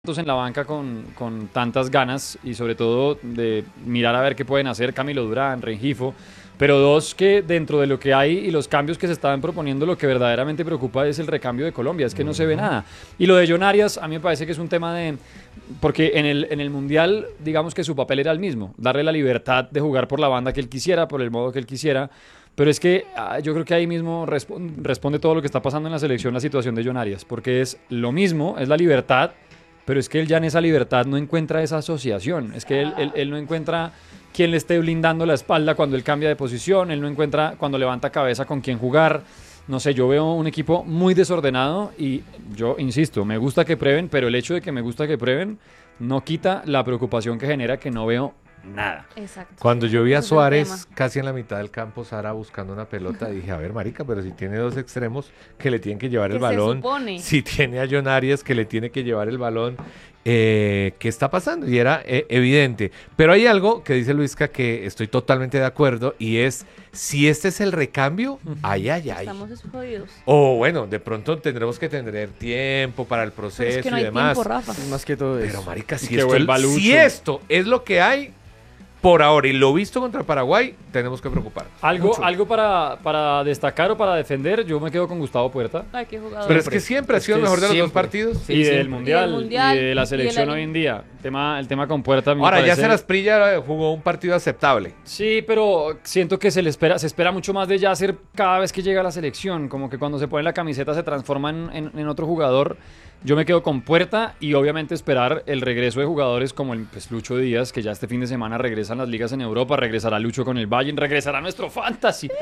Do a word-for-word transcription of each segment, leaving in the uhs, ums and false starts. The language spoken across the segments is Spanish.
en la banca con, con tantas ganas y sobre todo de mirar a ver qué pueden hacer Camilo Durán, Rengifo, pero dos que dentro de lo que hay y los cambios que se estaban proponiendo, lo que verdaderamente preocupa es el recambio de Colombia, es que no se ve nada. Y lo de John Arias a mí me parece que es un tema de... porque en el, en el Mundial digamos que su papel era el mismo, darle la libertad de jugar por la banda que él quisiera, por el modo que él quisiera. Pero es que ah, yo creo que ahí mismo resp- responde todo lo que está pasando en la selección, la situación de John Arias, porque es lo mismo, es la libertad, pero es que él ya en esa libertad no encuentra esa asociación, es que él, él, él no encuentra quien le esté blindando la espalda cuando él cambia de posición, él no encuentra cuando levanta cabeza con quién jugar. No sé, yo veo un equipo muy desordenado y yo insisto, me gusta que prueben, pero el hecho de que me gusta que prueben no quita la preocupación que genera que no veo nada. Exacto. Cuando yo vi a Ese es el Suárez tema. casi en la mitad del campo, Sara buscando una pelota, dije, a ver, marica, pero si tiene dos extremos que le tienen que llevar ¿Qué el se balón, supone? si tiene a John Arias que le tiene que llevar el balón, eh, ¿qué está pasando? Y era eh, evidente. Pero hay algo que dice Luisca que estoy totalmente de acuerdo y es, si este es el recambio, ay, ay, ay. Estamos jodidos. O bueno, de pronto tendremos que tener tiempo para el Pero proceso es que no y hay demás. tiempo, Rafa. Más que todo Pero eso. marica, si que esto, vuelva Lucho. si esto es lo que hay por ahora y lo visto contra Paraguay, tenemos que preocuparnos. Algo, Mucho. algo para, para destacar o para defender, yo me quedo con Gustavo Puerta. Ay, qué jugador. Pero es que siempre ha Es sido el que mejor de los dos siempre. partidos. Sí, y, sí. del mundial, Y del Mundial, y de la y de selección la- hoy en día. El tema, el tema con Puerta a mí me Ahora, ya parece- Seras Prilla jugó un partido aceptable. Sí, pero siento que se le espera, se espera mucho más de Yasser cada vez que llega a la selección. Como que cuando se pone la camiseta se transforma en, en- en otro jugador. Yo me quedo con Puerta y obviamente esperar el regreso de jugadores como el pues, Lucho Díaz, que ya este fin de semana regresan las ligas en Europa, regresará Lucho con el Bayern, regresará nuestro Fantasy.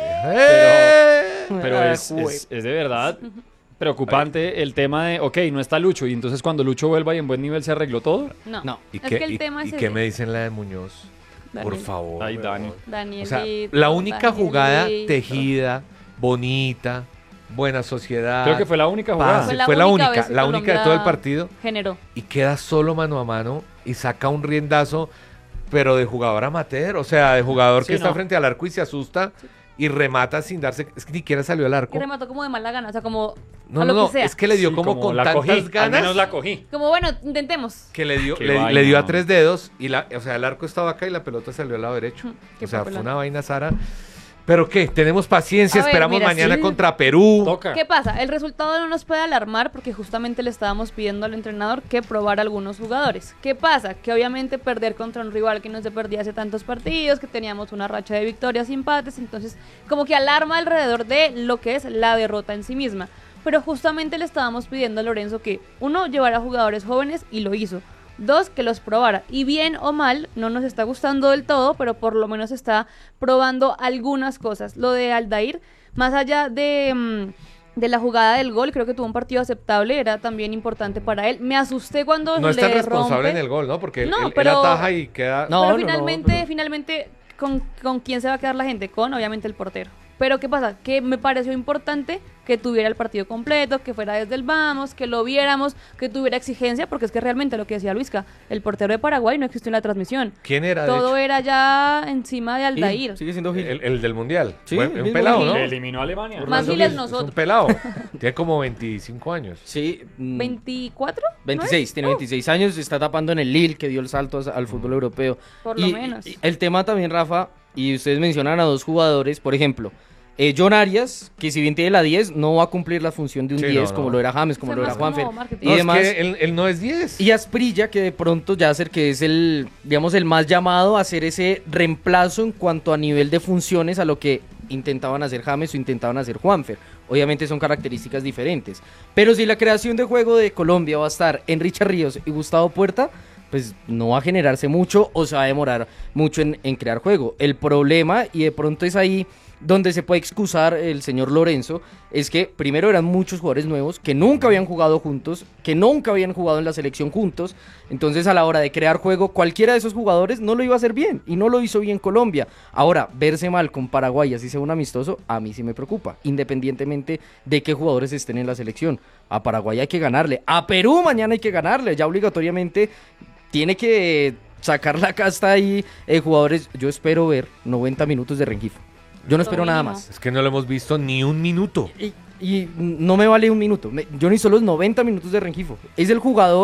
¡Eh! Pero Ah, es, jue- es- es de verdad preocupante el tema de, ok, no está Lucho, y entonces cuando Lucho vuelva y en buen nivel se arregló todo. No. No. ¿Y Es qué, que el y- tema y es qué ese. me dicen la de Muñoz? Por Daniel- favor. Ay, weón. Dani. Daniel O sea, Vito, la única Daniel jugada Vito. tejida, bonita, buena sociedad. Creo que fue la única jugada. pase, Fue la fue la única única, vez que la única de Colombia todo el partido. Generó. Y queda solo mano a mano y saca un riendazo, pero de jugador amateur, o sea, de jugador Sí, que está no. frente al arco y se asusta y remata sin darse, es que ni siquiera salió al Que arco. remató como de mala gana, o sea, como No, a no, lo no, que sea. es que le dio Sí, como, con la tantas cogí, al ganas menos la cogí. Como bueno, intentemos. que le dio, Qué le, vaina. le dio a tres dedos y la, o sea, el arco estaba acá y la pelota salió al lado derecho. Qué O sea, fue papelón. una vaina, Sara. Pero qué, tenemos paciencia, A ver, esperamos mira, mañana sí. contra Perú. Toca. ¿Qué pasa? El resultado no nos puede alarmar porque justamente le estábamos pidiendo al entrenador que probara algunos jugadores. ¿Qué pasa? Que obviamente perder contra un rival que no se perdía hace tantos partidos, que teníamos una racha de victorias y empates, entonces como que alarma alrededor de lo que es la derrota en sí misma. Pero justamente le estábamos pidiendo a Lorenzo que, uno, llevara jugadores jóvenes y lo hizo. Dos, que los probara. Y bien o mal, no nos está gustando del todo, pero por lo menos está probando algunas cosas. Lo de Aldair, más allá de, mm, de la jugada del gol, creo que tuvo un partido aceptable, era también importante para él. Me asusté cuando No es le tan responsable rompe. en el gol, ¿no? Porque él, No, él- él pero- ataja y queda... No, pero no, finalmente, pero- finalmente, ¿con, ¿con quién se va a quedar la gente? Con, obviamente, el portero. Pero, ¿qué pasa? Que me pareció importante que tuviera el partido completo, que fuera desde el vamos, que lo viéramos, que tuviera exigencia, porque es que realmente lo que decía Luisca, el portero de Paraguay no existió en la transmisión. ¿Quién era? de Todo hecho? era ya encima de Aldair. Gil, sigue siendo Gil. El, el del Mundial. Sí, Buen- el un mismo pelado, Gil. ¿no? Que eliminó a Alemania. Más Orlando Gil es Gil, nosotros. un pelado. Tiene como veinticinco años. Sí. mm, ¿veinticuatro? veintiséis, tiene veintiséis años, está tapando en el Lille, que dio el salto a- al fútbol europeo. Por lo Y- menos. y el tema también, Rafa, y ustedes mencionan a dos jugadores, por ejemplo, eh, John Arias, que si bien tiene la diez, no va a cumplir la función de un Sí, diez, no, como no. lo era James, como Fue lo era más como Juanfer. marketing. Y No, demás. es que él, él no es diez. Y Asprilla, que de pronto Yasser, que es el, digamos, el más llamado a hacer ese reemplazo en cuanto a nivel de funciones a lo que intentaban hacer James o intentaban hacer Juanfer. Obviamente son características diferentes. Pero si la creación de juego de Colombia va a estar en Richard Ríos y Gustavo Puerta, pues no va a generarse mucho o se va a demorar mucho en, en crear juego. El problema, y de pronto es ahí donde se puede excusar el señor Lorenzo, es que primero eran muchos jugadores nuevos que nunca habían jugado juntos, que nunca habían jugado en la selección juntos, entonces a la hora de crear juego cualquiera de esos jugadores no lo iba a hacer bien, y no lo hizo bien Colombia. Ahora, verse mal con Paraguay así sea un amistoso, a mí sí me preocupa, independientemente de qué jugadores estén en la selección. A Paraguay hay que ganarle, a Perú mañana hay que ganarle, ya obligatoriamente tiene que sacar la casta ahí, eh, jugadores. Yo espero ver noventa minutos de Rengifo. Yo no Lo espero nada mínimo. más. Es que no lo hemos visto ni un minuto. Y, y no me vale un minuto. Me- yo necesito los noventa minutos de Rengifo. Es el jugador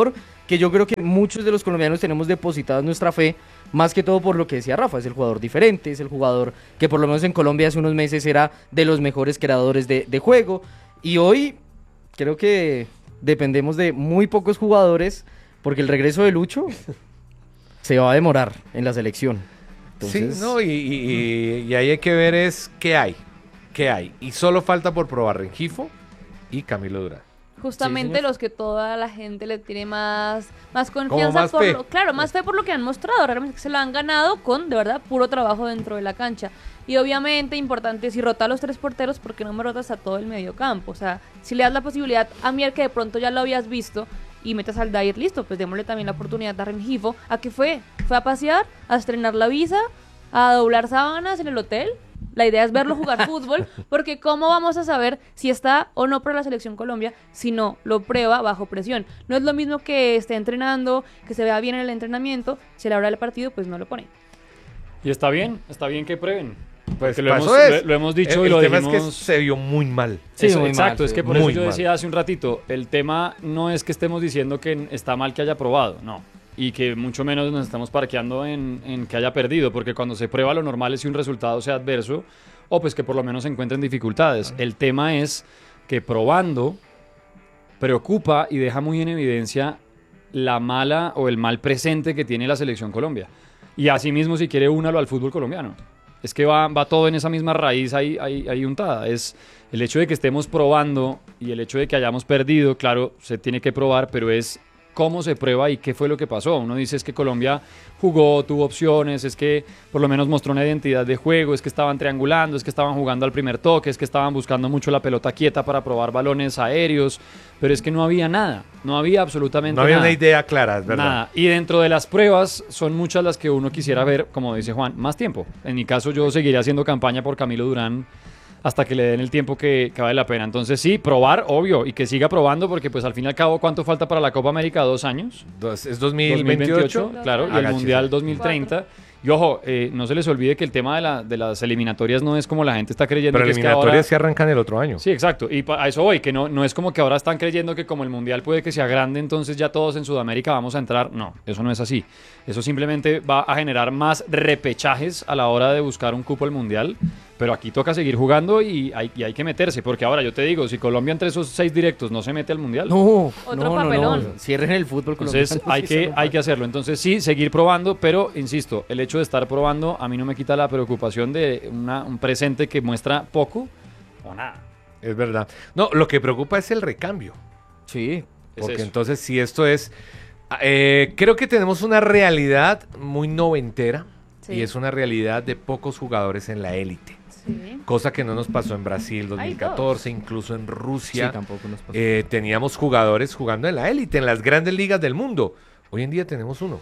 que yo creo que muchos de los colombianos tenemos depositada nuestra fe, más que todo por lo que decía Rafa, es el jugador diferente, es el jugador que por lo menos en Colombia hace unos meses era de los mejores creadores de, de juego, y hoy creo que dependemos de muy pocos jugadores, porque el regreso de Lucho se va a demorar en la selección. Entonces... Sí, no, y, y, y ahí hay que ver es qué hay, qué hay, y solo falta por probar Rengifo y Camilo Durán. Justamente Sí, los que toda la gente le tiene más, más confianza más por fe. lo, claro, más fe por lo que han mostrado, realmente que se lo han ganado con, de verdad, puro trabajo dentro de la cancha. Y obviamente importante, si rota a los tres porteros, ¿por qué no me rotas a todo el mediocampo? O sea, si le das la posibilidad a Mier, que de pronto ya lo habías visto, y metas al Dair, listo, pues démosle también la oportunidad a Rengifo. ¿A qué fue? ¿Fue a pasear? ¿A estrenar la visa? ¿A doblar sábanas en el hotel? La idea es verlo jugar fútbol, porque ¿cómo vamos a saber si está o no para la Selección Colombia si no lo prueba bajo presión? No es lo mismo que esté entrenando, que se vea bien en el entrenamiento, si a la hora del partido pues no lo pone. Y está bien, está bien que prueben. Pues Porque lo hemos, pasó es. lo, lo hemos dicho el, y lo el tema dijimos... es que se vio muy mal. Sí, Eso, muy exacto, mal, es que sí. por eso Muy yo mal. decía hace un ratito, el tema no es que estemos diciendo que está mal que haya probado, no. Y que mucho menos nos estamos parqueando en, en que haya perdido, porque cuando se prueba lo normal es que un resultado sea adverso o pues que por lo menos se encuentren dificultades. El tema es que probando preocupa y deja muy en evidencia la mala o el mal presente que tiene la Selección Colombia. Y asimismo, si quiere, únalo al fútbol colombiano. Es que va, va todo en esa misma raíz ahí, ahí, ahí untada. Es el hecho de que estemos probando y el hecho de que hayamos perdido, claro, se tiene que probar, pero es cómo se prueba y qué fue lo que pasó. Uno dice es que Colombia jugó, tuvo opciones, es que por lo menos mostró una identidad de juego, es que estaban triangulando, es que estaban jugando al primer toque, es que estaban buscando mucho la pelota quieta para probar balones aéreos, pero es que no había nada, no había absolutamente No había nada. una idea clara, es verdad. Nada. Y dentro de las pruebas son muchas las que uno quisiera ver, como dice Juan, más tiempo. En mi caso yo seguiré haciendo campaña por Camilo Durán hasta que le den el tiempo que, que vale la pena. Entonces sí, probar, obvio, y que siga probando, porque pues al fin y al cabo, ¿cuánto falta para la Copa América? ¿Dos años? Dos- es dos mil veintiocho. dos mil veintiocho, claro, y el Agáchese. Mundial dos mil treinta. Y ojo, eh, no se les olvide que el tema de, la, de las eliminatorias no es como la gente está creyendo. Pero que es que eliminatorias ahora- se arrancan el otro año. Sí, exacto. Y pa- a eso voy, que no, no es como que ahora están creyendo que como el Mundial puede que sea grande, entonces ya todos en Sudamérica vamos a entrar. No, eso no es así. Eso simplemente va a generar más repechajes a la hora de buscar un cupo al Mundial. Pero aquí toca seguir jugando y hay, y hay que meterse. Porque ahora yo te digo, si Colombia entre esos seis directos no se mete al Mundial, No, Otro no, no, papelón. no, cierren el fútbol entonces colombiano, hay sí, que, eso no hay que pasa. hacerlo. Entonces sí, seguir probando, pero insisto, el hecho de estar probando a mí no me quita la preocupación de una- un presente que muestra poco o nada. Es verdad. No, lo que preocupa es el recambio. Sí, Es Porque eso. entonces si esto es... eh, creo que tenemos una realidad muy noventera. Sí. Y es una realidad de pocos jugadores en la élite. Sí. Cosa que no nos pasó en Brasil dos Hay mil catorce, incluso en sí, Rusia. tampoco nos pasa. Eh, teníamos jugadores jugando en la élite, en las grandes ligas del mundo. Hoy en día tenemos uno,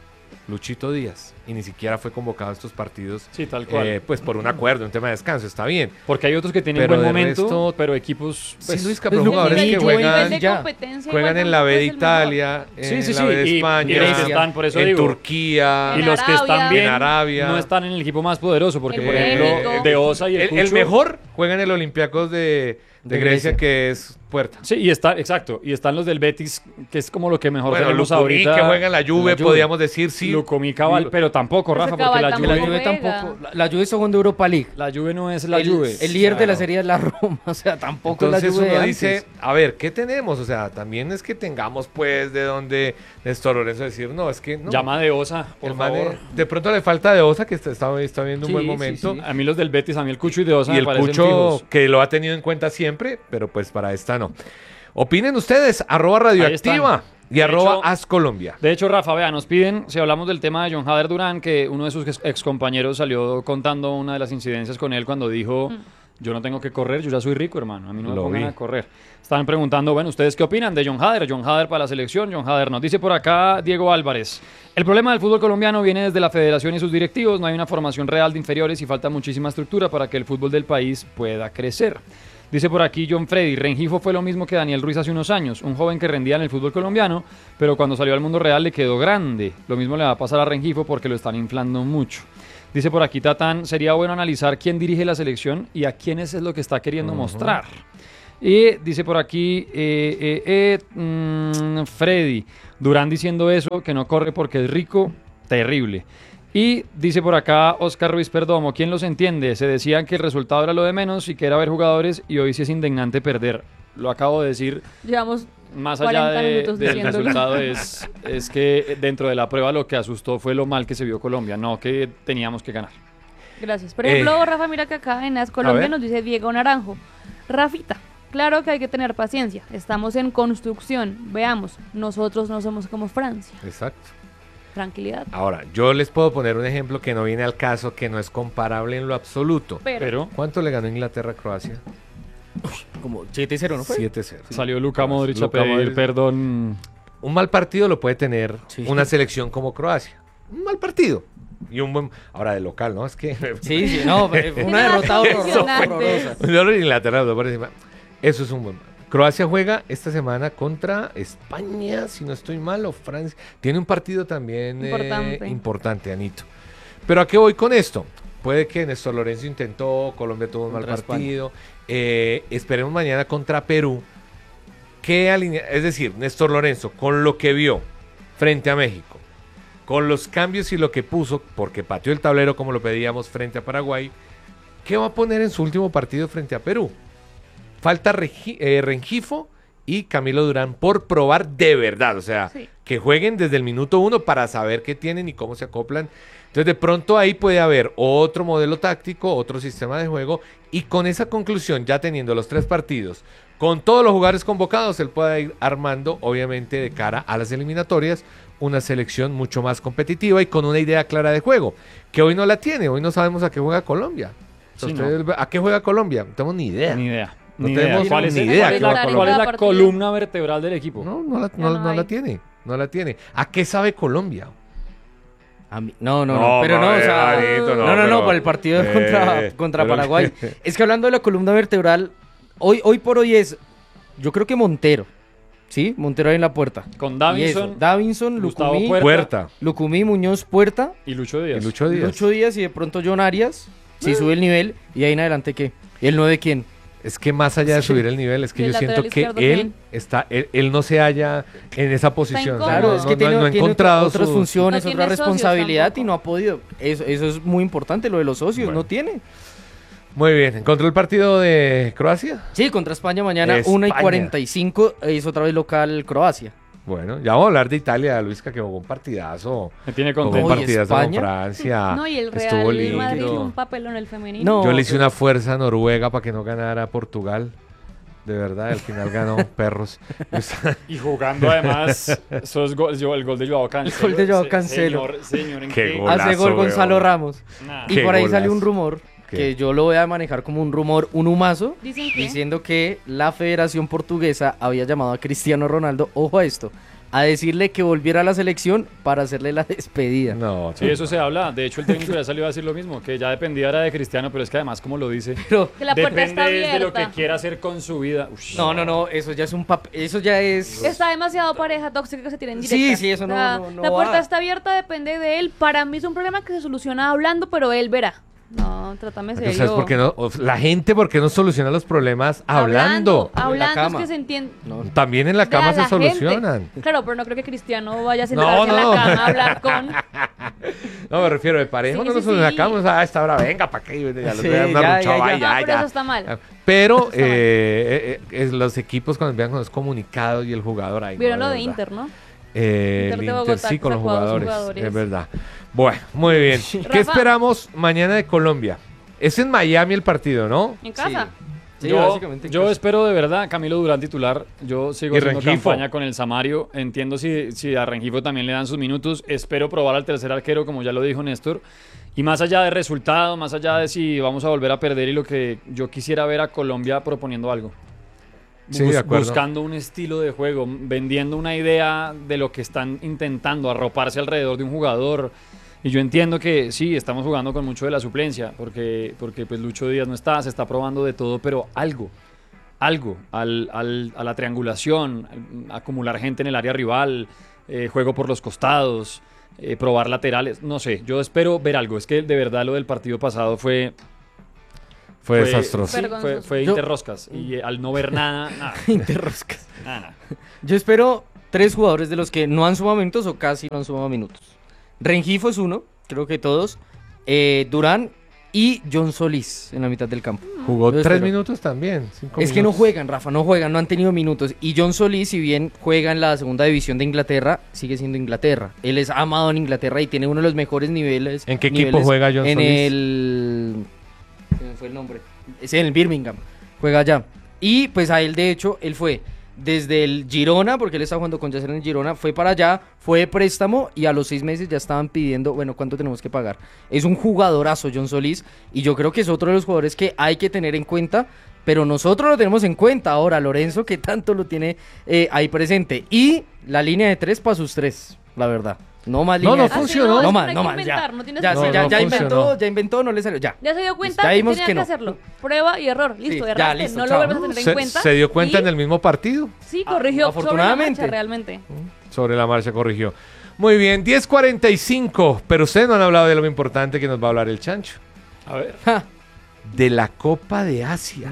Luchito Díaz, y ni siquiera fue convocado a estos partidos, Sí, tal cual. eh, pues por un acuerdo, un tema de descanso, está bien. Porque hay otros que tienen Pero buen de momento, resto- pero equipos... pues, sí, Luis, pues, pero Lu- jugadores Luis, que yo juegan, nivel de ya. competencia juegan igual en la B de tampoco es el mejor. Italia, Sí, en sí, la sí, B de y- y España, los que están, por eso en digo, Turquía, y En los que están Arabia. bien en Arabia. no están en el equipo más poderoso, porque En por México. ejemplo, De Osa y el, el, el Cucho- mejor juega en el Olympiacos de, de De Grecia, Grecia. que es Puerta. Sí, y está, exacto, y están los del Betis, que es como lo que mejor Bueno, tenemos Lucumí, ahorita. que juega en la Juve, la Juve. podíamos decir, sí. Lucumí, Cabal, Lu- pero tampoco, Pero Rafa, ese porque la Cabal Que la Juve, tampoco Juve juega. tampoco, la, la Juve está jugando Europa League. la Juve no es la el, Juve. el líder de la Claro. serie es la Roma, o sea, tampoco es Entonces la Juve de uno antes. dice, a ver, ¿qué tenemos? O sea, también es que tengamos pues de donde Néstor Lorenzo decir, no, es que no. Llama de Osa, por el man, favor. eh, de pronto le falta de Osa, que está, está, está viendo un Sí, buen sí, momento. sí. A mí los del Betis, a mí el Cucho y de Osa Y me el parecen Cucho, fijos. que lo ha tenido en cuenta siempre, pero pues para esta no. Opinen ustedes, arroba radioactiva y De arroba hecho- ascolombia. De hecho, Rafa, vea, nos piden, si hablamos del tema de John Hader Durán, que uno de sus ex- excompañeros salió contando una de las incidencias con él cuando dijo, yo no tengo que correr, yo ya soy rico, hermano, a mí no me Lo pongan vi. a correr. Estaban preguntando, bueno, ¿ustedes qué opinan de John Hader? John Hader para la selección, John Hader nos dice por acá Diego Álvarez. El problema del fútbol colombiano viene desde la federación y sus directivos, no hay una formación real de inferiores y falta muchísima estructura para que el fútbol del país pueda crecer. Dice por aquí John Freddy, Rengifo fue lo mismo que Daniel Ruiz hace unos años, un joven que rendía en el fútbol colombiano, pero cuando salió al mundo real le quedó grande. Lo mismo le va a pasar a Rengifo porque lo están inflando mucho. Dice por aquí Tatán, sería bueno analizar quién dirige la selección y a quiénes es lo que está queriendo mostrar. Y dice por aquí, eh, eh, eh, mm, Freddy, Durán diciendo eso, que no corre porque es rico, terrible. Y dice por acá Oscar Ruiz Perdomo, ¿quién los entiende? Se decían que el resultado era lo de menos y que era ver jugadores y hoy sí es indignante perder. Lo acabo de decir. Llevamos Más allá cuarenta de- minutos del diciéndolo. resultado es, es que dentro de la prueba lo que asustó fue lo mal que se vio Colombia, no que teníamos que ganar. Gracias. Por ejemplo, Eh, Rafa, mira que acá en As a Colombia ver. nos dice Diego Naranjo. Rafita, claro que hay que tener paciencia. Estamos en construcción. Veamos, nosotros no somos como Francia. Exacto. Tranquilidad. Ahora, yo les puedo poner un ejemplo que no viene al caso, que no es comparable en lo absoluto. Pero, Pero ¿Cuánto le ganó Inglaterra a Croacia? Como siete cero, ¿no fue? siete cero. salió Luka Modric a Luka pedir Modric. perdón. Un mal partido lo puede tener Sí. una selección como Croacia. Un mal partido. Y un buen... Ahora de local, ¿no? Es que... Sí, sí, no, fue una derrota horrorosa. Impresionante. horrorosa. Yo en Inglaterra, dos por encima. Eso es un buen... Croacia juega esta semana contra España, si no estoy mal, o Francia. Tiene un partido también eh, Importante. importante, Anito. Pero ¿a qué voy con esto? Puede que Néstor Lorenzo intentó, Colombia tuvo un mal Contra España. partido. Eh, esperemos mañana contra Perú. ¿Qué alinea? Es decir, Néstor Lorenzo, con lo que vio frente a México, con los cambios y lo que puso, porque pateó el tablero como lo pedíamos frente a Paraguay, ¿qué va a poner en su último partido frente a Perú? Falta Regi- eh, Rengifo y Camilo Durán por probar de verdad, o sea, Sí. que jueguen desde el minuto uno para saber qué tienen y cómo se acoplan. Entonces de pronto ahí puede haber otro modelo táctico, otro sistema de juego, y con esa conclusión, ya teniendo los tres partidos, con todos los jugadores convocados, él puede ir armando, obviamente, de cara a las eliminatorias, una selección mucho más competitiva y con una idea clara de juego, que hoy no la tiene, hoy no sabemos a qué juega Colombia. Sí, Ustedes, ¿a qué juega Colombia? No tenemos ni idea. Ni idea. No Ni tenemos idea. ¿Cuál es, ni el- idea cuál es qué la, va a cuál es Colombia. la Partido. columna vertebral del equipo? No, no la, Ya no, no no la hay. tiene, no la tiene. ¿A qué sabe Colombia? A mí- no, no, no, No, pero no, o madre, sea, Marito, no, no, no, no, pero- por el partido Eh, contra, contra pero- Paraguay. Es que hablando de la columna vertebral, hoy, hoy por hoy es, yo creo que Montero, ¿sí? Montero ahí en la puerta. Con Y eso, Davinson, Davinson, Gustavo Lucumí, Puerta. Puerta. Lucumí, Muñoz, Puerta, y Lucho Díaz. Y Lucho Díaz. Lucho Díaz y de pronto John Arias, si sube el nivel, y ahí en adelante, ¿qué? ¿Y el nueve quién? Es que más allá de subir el nivel, es que ¿Y el yo siento lateral que izquierdo él quién? está, él, él no se halla en esa posición. incómodo. Claro, No, es que tiene, no ha tiene encontrado otras su- funciones, No otra tiene socios responsabilidad tampoco. y no ha podido. Eso, eso es muy importante, lo de los socios, Bueno. no tiene. Muy bien, ¿encontró el partido de Croacia? Sí, contra España mañana, España. una y cuarenta y cinco, es otra vez local Croacia. Bueno, ya vamos a hablar de Italia, Luisca, que jugó un partidazo. Me tiene Jugó un contento. Uy, partidazo con España. Francia. No, y el Estuvo Real Madrid lindo. un papelón el femenino. No. Yo le hice una fuerza a Noruega para que no ganara Portugal. De verdad, al final ganó perros. Y jugando además, esos gol- yo- el gol de Joao Cancelo. El gol de Joao Se- Cancelo. Señor, señor, ¿en Qué qué? golazo, Hace gol weón. Gonzalo Ramos. Nah. Y Qué por ahí golazo. salió un rumor, ¿Qué? que yo lo voy a manejar como un rumor, un humazo, Dicen que diciendo que la Federación Portuguesa había llamado a Cristiano Ronaldo, ojo a esto, a decirle que volviera a la selección para hacerle la despedida. No, Sí, eso se habla. De hecho, el técnico ya salió a decir lo mismo, que ya dependía era de Cristiano, pero es que además, como lo dice, Pero, que la puerta depende está es de lo que abierta. quiera hacer con su vida. Ush. no, no, no, eso ya es un papel, eso ya es... Está demasiado pareja tóxica que se tienen Sí, directa. sí, eso no- O sea, no- no La puerta va. está abierta, depende de él. Para mí es un problema que se soluciona hablando, pero él verá. No, trátame serio. ¿Sabes por qué no? O- La gente, ¿por qué no soluciona los problemas hablando? Hablando, En la hablando es cama. que se entiende. No. También en la Vea, cama se la gente. solucionan. Claro, pero no creo que Cristiano vaya a No, sentarse no. en la cama a hablar con... No, me refiero de pareja. Sí, no sí, nos sí. sacamos a esta hora, venga, ¿para qué? Ya lo Sí, traen una ya, ruchaba ya, y ya. No, ya, pero ya. eso está mal. Pero Eso está mal. eh, eh, eh, los equipos cuando vean con los comunicados y el jugador ahí. Vieron no, lo de verdad. Inter, ¿no? Eh, Inter el de Inter Bogotá sí que con los sacó a dos jugadores, jugadores. es verdad. Bueno, muy bien. ¿Qué Rafa. esperamos mañana de Colombia? Es en Miami el partido, ¿no? En casa. Sí, yo básicamente en yo casa. espero de verdad Camilo Durán titular. Yo sigo Y haciendo Rengifo. campaña con el Samario. Entiendo si, si a Rengifo también le dan sus minutos. Espero probar al tercer arquero, como ya lo dijo Néstor. Y más allá de resultado, más allá de si vamos a volver a perder y lo que yo quisiera ver a Colombia proponiendo algo. Sí, Bus- de acuerdo. Buscando un estilo de juego, vendiendo una idea de lo que están intentando, arroparse alrededor de un jugador. Y yo entiendo que sí, estamos jugando con mucho de la suplencia, porque, porque pues Lucho Díaz no está, se está probando de todo, pero algo, algo, al, al- a la triangulación, al- acumular gente en el área rival, eh, juego por los costados, eh, probar laterales, no sé, yo espero ver algo. Es que de verdad lo del partido pasado fue Fue desastroso. Sí, Vergonzoso. fue, fue Yo- interroscas. Y eh, al no ver nada, nada. Interroscas. nada, nada. Yo espero tres jugadores de los que no han sumado minutos o casi no han sumado minutos. Rengifo es uno, creo que todos. Eh, Durán y John Solís en la mitad del campo. Jugó Yo tres espero. minutos también. cinco Es que no minutos. juegan, Rafa, no juegan, no han tenido minutos. Y John Solís, si bien juega en la segunda división de Inglaterra, sigue siendo Inglaterra. Él es amado en Inglaterra y tiene uno de los mejores niveles. ¿En qué equipo niveles juega John en Solís? el... ¿Se me fue el nombre? Es en el Birmingham, juega allá. Y pues a él, de hecho, él fue desde el Girona, porque él está jugando con Yacer en el Girona, fue para allá, fue de préstamo y a los seis meses ya estaban pidiendo, bueno, ¿cuánto tenemos que pagar? Es un jugadorazo John Solís y yo creo que es otro de los jugadores que hay que tener en cuenta, pero nosotros lo tenemos en cuenta ahora, Lorenzo, que tanto lo tiene eh, ahí presente. Y la línea de tres para sus tres, la verdad. No más No, línea no de tres. funcionó. No, No es más, que no hay más, que ya. inventar, no tiene Ya, No, sí, ya, no ya funcionó. inventó, ya inventó, no le salió, ya. Ya se dio cuenta Ya que vimos tenía que que, no. hacerlo. Prueba y error. Listo, Sí, ya, erraste. listo, no lo chao. vuelves a tener en Se, cuenta. se dio cuenta y en el mismo partido. Sí, Ah, corrigió. afortunadamente. Sobre la marcha, realmente. Sobre la marcha corrigió. Muy bien, diez cuarenta y cinco. Pero ustedes no han hablado de lo importante que nos va a hablar el Chancho. A ver. Ja, De la Copa de Asia.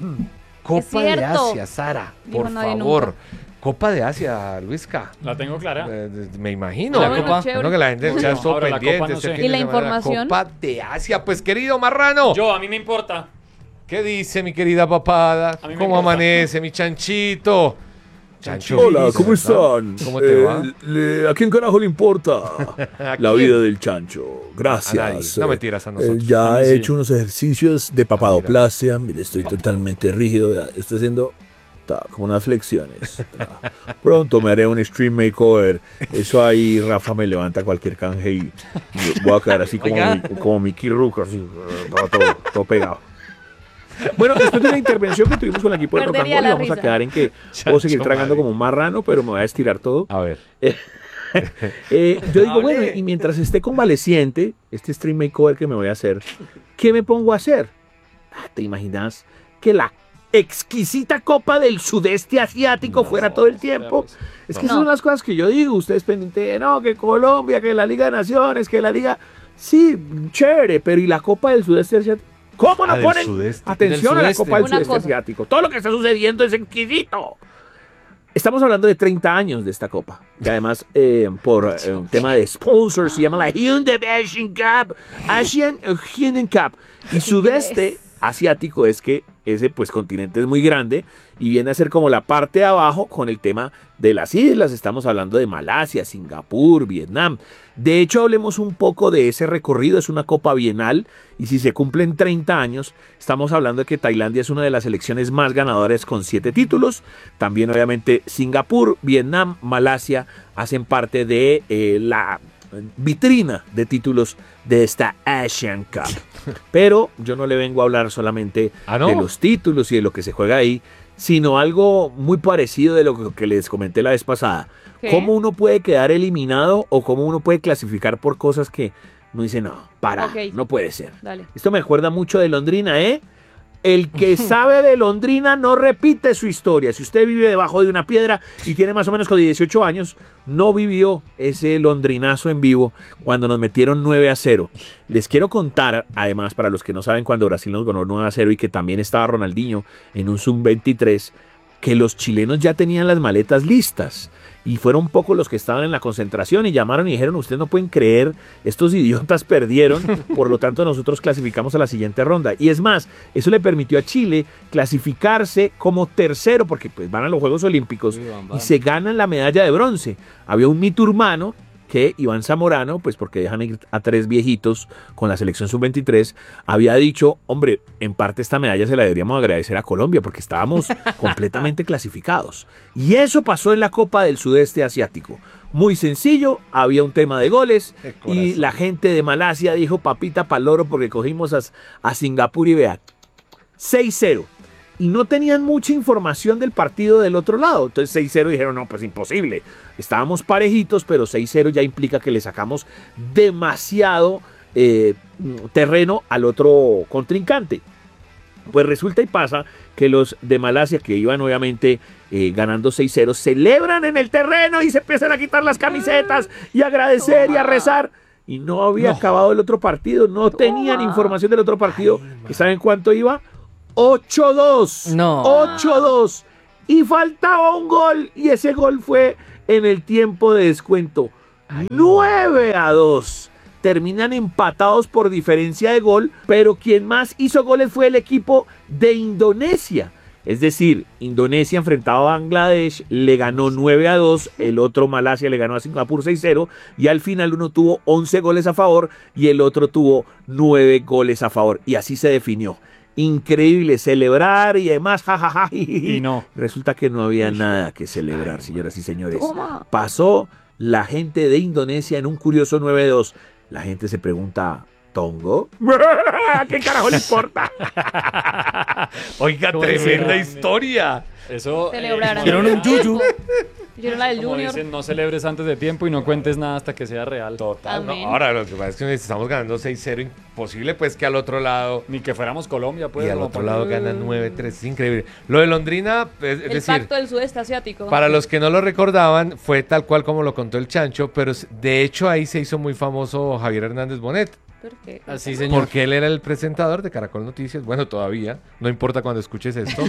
Copa de cierto. Asia, Sara. Dijo Por nadie favor. nunca. Copa de Asia, Luisca. La tengo clara. Eh, de- me imagino. Ah, La bueno, Copa. chévere. Bueno, que la gente del No, chat estuvo ahora la pendiente. Copa no este sé. fin ¿Y la de semana. información? Copa de Asia. Pues, querido Marrano. Yo, a mí me importa. ¿Qué dice mi querida papada? A mí me ¿Cómo importa. amanece mi chanchito? Chancho Hola, Gris, ¿cómo ¿verdad? están? ¿Cómo te Eh, va? le- ¿A quién carajo le importa ¿A la quién? vida del chancho? A Gracias. nadie. No Eh, mentiras a eh, nosotros. ya A mí he sí. hecho unos ejercicios de papadoplastia. Mire, estoy totalmente rígido. vea, Estoy haciendo ta, como unas flexiones. ta. Pronto me haré un stream makeover. Eso ahí Rafa me levanta cualquier canje y y voy a quedar así como, Oiga. mi, como Mickey Rourke, así, todo, todo, todo pegado. Bueno, después de la intervención que tuvimos con el equipo de Rock and Perdería Roll, la vamos a risa. quedar en que puedo seguir Chancho tragando madre. como un marrano, pero me voy a estirar todo. A ver. Eh, yo digo, Hable. bueno, y mientras esté convaleciente, este stream makeover que me voy a hacer, ¿qué me pongo a hacer? Ah, ¿te imaginas que la exquisita Copa del Sudeste Asiático fuera todo el tiempo? Es que No. esas son las cosas que yo digo. Ustedes pendientes de, no, que Colombia, que la Liga de Naciones, que la Liga... Sí, chévere, pero ¿y la Copa del Sudeste Asiático? ¿Cómo Ah, no del ponen sudeste. atención Del a la sudeste. Copa del Una Sudeste cosa. Asiático? Todo lo que está sucediendo es exquisito. Estamos hablando de treinta años de esta copa, que además eh, por eh, un tema de sponsors se llama la Hyundai Asian Cup, Asian Hyundai Cup. Y sudeste asiático es que ese pues continente es muy grande y viene a ser como la parte de abajo con el tema de las islas. Estamos hablando de Malasia, Singapur, Vietnam. De hecho, hablemos un poco de ese recorrido. Es una copa bienal y si se cumplen treinta años, estamos hablando de que Tailandia es una de las selecciones más ganadoras con siete títulos. También obviamente Singapur, Vietnam, Malasia hacen parte de eh, la vitrina de títulos de esta Asian Cup. Pero yo no le vengo a hablar solamente ¿Ah, no? de los títulos y de lo que se juega ahí, sino algo muy parecido de lo que les comenté la vez pasada. ¿Qué? Cómo uno puede quedar eliminado o cómo uno puede clasificar por cosas que uno dice, no, para, Ok. no puede ser. Dale. Esto me acuerda mucho de Londrina, ¿eh? El que sabe de Londrina no repite su historia. Si usted vive debajo de una piedra y tiene más o menos con dieciocho años, no vivió ese londrinazo en vivo cuando nos metieron nueve a cero. Les quiero contar, además, para los que no saben, cuando Brasil nos ganó nueve a cero y que también estaba Ronaldinho en un sub veintitrés, que los chilenos ya tenían las maletas listas. Y fueron pocos los que estaban en la concentración y llamaron y dijeron, ustedes no pueden creer, estos idiotas perdieron, por lo tanto nosotros clasificamos a la siguiente ronda. Y es más, eso le permitió a Chile clasificarse como tercero, porque pues van a los Juegos Olímpicos Uy, van, van. y se ganan la medalla de bronce. Había un mito urbano que Iván Zamorano, pues porque dejan ir a tres viejitos con la selección sub veintitrés, había dicho, hombre, en parte esta medalla se la deberíamos agradecer a Colombia porque estábamos completamente clasificados. Y eso pasó en la Copa del Sudeste Asiático. Muy sencillo, había un tema de goles y la gente de Malasia dijo, papita paloro, porque cogimos a, a Singapur y vean, seis cero. Y no tenían mucha información del partido del otro lado. Entonces seis cero dijeron, no, pues imposible. Estábamos parejitos, pero seis cero ya implica que le sacamos demasiado eh, terreno al otro contrincante. Pues resulta y pasa que los de Malasia, que iban obviamente eh, ganando seis cero, celebran en el terreno y se empiezan a quitar las camisetas y a agradecer y a rezar. y no había No. acabado el otro partido, no tenían información del otro partido. ¿Y saben cuánto iba? ocho dos. No. ocho dos. Y faltaba un gol, y ese gol fue en el tiempo de descuento. nueve a dos. Terminan empatados por diferencia de gol, pero quien más hizo goles fue el equipo de Indonesia. Es decir, Indonesia enfrentaba a Bangladesh, le ganó nueve a dos, el otro Malasia le ganó a Singapur seis cero, y al final uno tuvo once goles a favor y el otro tuvo nueve goles a favor. Y así se definió. Increíble, celebrar y demás, jajaja. Y no. Resulta que no había nada que celebrar, señoras y señores. Toma. Pasó la gente de Indonesia en un curioso nueve dos. La gente se pregunta, ¿Tongo? ¿Qué carajo le importa? Oiga, ¿Cómo tremenda decía? historia. Eso. Celebraron. Hicieron un yuyu. Hicieron la del Como Junior. dicen, no celebres antes de tiempo y no cuentes nada hasta que sea real. Total. no, Amén. Ahora lo que pasa es que estamos ganando seis cero. Imposible pues que al otro lado... Ni que fuéramos Colombia, pues. y al como otro para- lado ganan nueve tres. Es increíble. Lo de Londrina, es, es El decir... pacto del sudeste asiático. Para los que no lo recordaban, fue tal cual como lo contó el Chancho, pero s- de hecho ahí se hizo muy famoso Javier Hernández Bonet, Perfecto. Así, señor. porque él era el presentador de Caracol Noticias, bueno, todavía, no importa cuando escuches esto,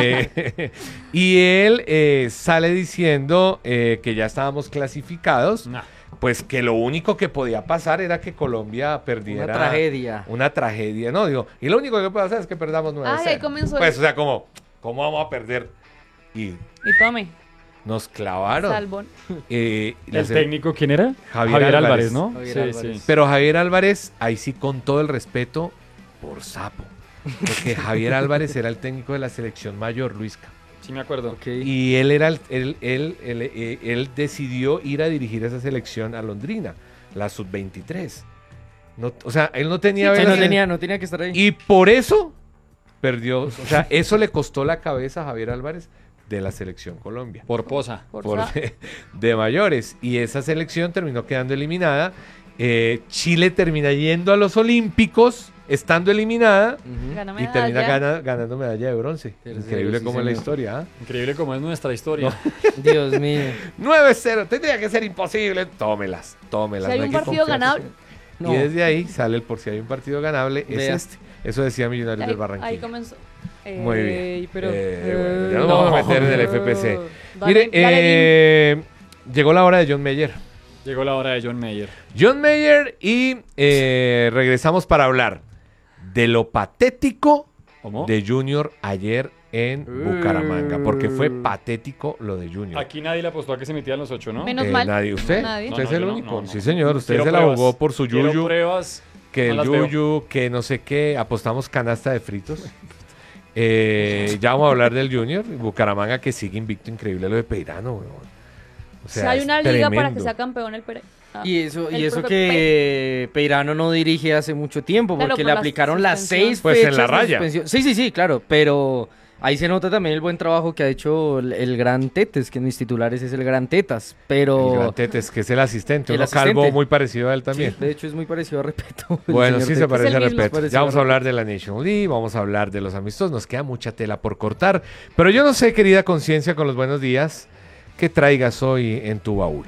Eh, y él eh, sale diciendo eh, que ya estábamos clasificados, Nah. pues que lo único que podía pasar era que Colombia perdiera... Una tragedia. Una tragedia, no, digo, y lo único que puede pasar es que perdamos nueve Ay, ahí comenzó Pues, el- o sea, como, ¿cómo vamos a perder? Y Y tome, nos clavaron. Salbón. Eh, ¿El las- técnico quién era? Javier Álvarez, Álvarez. ¿no? Javier sí, Álvarez. sí. Pero Javier Álvarez, ahí sí con todo el respeto, por sapo. Porque Javier Álvarez era el técnico de la selección mayor, Luisca. Sí, me acuerdo. Ok. Y él era el- él, él, él, eh, él decidió ir a dirigir esa selección a Londrina, la sub veintitrés. No, o sea, él no tenía... Sí, velas no en- tenía, no tenía que estar ahí. Y por eso perdió, o sea, eso le costó la cabeza a Javier Álvarez de la selección Colombia. Por posa. Por por sa- de, de mayores. Y esa selección terminó quedando eliminada. Eh, Chile termina yendo a los Olímpicos, estando eliminada, Ujú. Gana y termina medalla. gana- ganando medalla de bronce. Tercero, Increíble sí, como es la señor. historia. ¿ah? Increíble como es nuestra historia. Dios mío. nueve cero, tendría que ser imposible. Tómelas, tómelas. Si hay no un que partido confiarse. ganable. No. Y desde ahí sale el por si hay un partido ganable, es Vea. este. Eso decía Millonarios Ahí, del ahí Barranquilla. comenzó. Muy bien. Ey, pero, Eh, bueno, ya nos eh, vamos a no. meter en el F P C. Dale, Mire, dale, eh, llegó la hora de John Mayer. Llegó la hora de John Mayer. John Mayer y eh, regresamos para hablar de lo patético ¿Cómo? de Junior ayer en Bucaramanga, porque fue patético lo de Junior. Aquí nadie le apostó a que se metían los ocho, ¿no? Menos Eh, mal. nadie, ¿usted? Nadie. ¿Usted No, es el yo no, único? no, no. Sí, señor, usted Quiero se la pruebas. jugó por su Quiero yuyu, pruebas. que no el las veo. yuyu, que no sé qué, apostamos canasta de fritos. Eh, ya vamos a hablar del Junior, Bucaramanga que sigue invicto, increíble lo de Peirano, weón. O Si hay es una liga para que tremendo. sea campeón el Pere. Ah, Y eso, el y eso profe que Peirano no dirige hace mucho tiempo, Claro, porque por le la aplicaron las suspensión. seis Pues en fechas la de raya. suspensión. Sí, sí, sí, claro, pero ahí se nota también el buen trabajo que ha hecho el, el Gran Tetes, que en mis titulares es el Gran Tetas, pero... El Gran Tetes, que es el asistente, El uno calvo asistente. muy parecido a él también. Sí, de hecho es muy parecido a Repeto. el Bueno, señor sí se Tetes. parece Es a el mismo. respeto. Parecido Ya vamos a a hablar de la National League, vamos a hablar de los amistosos, nos queda mucha tela por cortar. Pero yo no sé, querida conciencia, con los buenos días, ¿qué traigas hoy en tu baúl?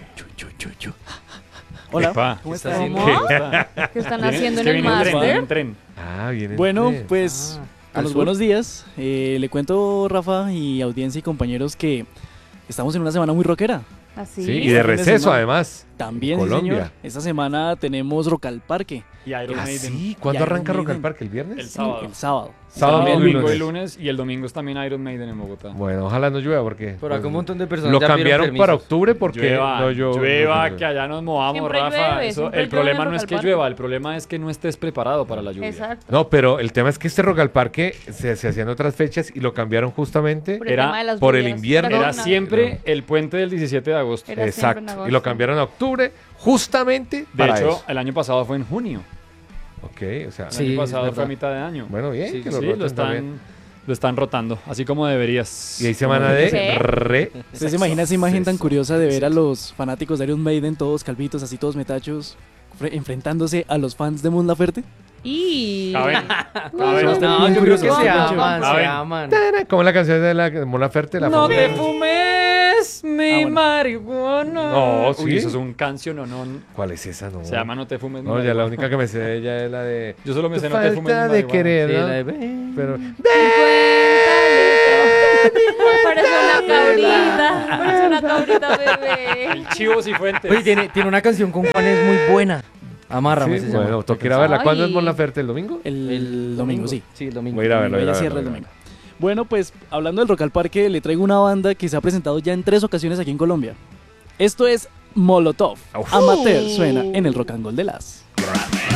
Hola, Epa. ¿cómo ¿Qué está están? haciendo? ¿Cómo? ¿Qué está? ¿Qué están Viene- haciendo es en que el viene en tren, viene máster? en tren. Ah, bien. Bueno, bien. pues Ah, a ¿al los sur? buenos días. Eh, le cuento, Rafa y audiencia y compañeros, que estamos en una semana muy rockera. Así. Sí, y de Fin de receso semana. además. También, sí, Colombia. señor. Esta semana tenemos Rock al Parque Y Iron ¿Ah, Maiden. sí? ¿Cuándo Y arranca Iron Rock al Maiden. Parque? ¿El viernes? El sábado. el sábado. Sábado, Sábado, domingo y domingo y lunes. lunes. Y el domingo es también Iron Maiden en Bogotá. Bueno, ojalá no llueva porque... Por acá pues, un montón de personas lo ya pidieron cambiaron para permisos. octubre porque llueva, no yo llueva, no- que allá nos movamos, Siempre Rafa. llueve, Eso- siempre el llueve problema en no es Rock que al Parque. llueva, el problema es que no estés preparado para la lluvia. Exacto. No, pero el tema es que este Rock al Parque se, se hacían otras fechas y lo cambiaron justamente Por el Era tema de las por el lluvias. invierno. Era Era siempre el puente del diecisiete de agosto. Era siempre en exacto. agosto. Y lo cambiaron a octubre justamente De para hecho, eso. el año pasado fue en junio. Ok, o sea, El Sí, año es pasado verdad. fue a mitad de año. bueno, bien, Sí, que sí, lo Sí, roten lo están, también. lo están rotando, así como deberías. Y hay semana de Sí. re... ¿Usted se imagina esa imagen tan Sexo. curiosa de ver a los fanáticos de Iron Maiden, todos calvitos, así todos metachos, fre- enfrentándose a los fans de Mon Laferte? Y... A ver, Uy, ver, no, está No, bien yo creo que curioso. se A aman, ver. se aman. Como la canción de la Mona Ferte, la no famosa- te fumes es mi Ah, bueno. marihuana. No, Uy, ¿sí? eso es un canción, ¿o no? ¿Cuál es esa? No. Se llama No te fumes mi No, ya la marihuana. única que me sé de ella es la de... Yo solo me sé Tu No te fumes mi falta marihuana. de querer, Sí, ¿no? la de- Pero... Parece una cabrita. Parece una cabrita bebé. El Chivo Cifuentes. Oye, tiene, tiene una canción con Juanes muy buena. Amárrame, Sí, se llama. bueno, toca ir a verla. ¿Cuándo es Ay. Mon Laferte? ¿El domingo? El, domingo, sí. Sí, el domingo. Voy a ir a verla, voy a ir a Ella cierra verla, el voy a domingo. Bueno, pues hablando del Rock al Parque, le traigo una banda que se ha presentado ya en tres ocasiones aquí en Colombia. Esto es Molotov. Uf. Amateur suena en el Rock and Roll de las. verla.